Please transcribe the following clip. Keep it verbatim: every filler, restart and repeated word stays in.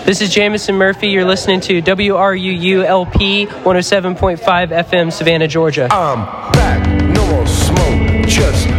This is Jamison Murphy. You're listening to W R U U L P one oh seven point five F M, Savannah, Georgia. I'm back, no more smoke, just